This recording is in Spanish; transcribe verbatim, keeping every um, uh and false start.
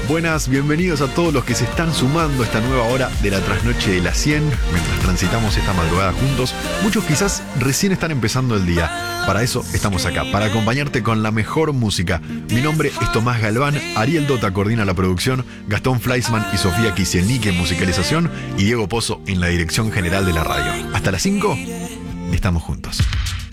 Buenas, bienvenidos a todos los que se están sumando a esta nueva hora de la trasnoche de las cien. Mientras transitamos esta madrugada juntos, muchos quizás recién están empezando el día. Para eso estamos acá, para acompañarte con la mejor música. Mi nombre es Tomás Galván, Ariel Dota coordina la producción, Gastón Fleischmann y Sofía Kisielnik en musicalización y Diego Pozo en la dirección general de la radio. Hasta las cinco, estamos juntos.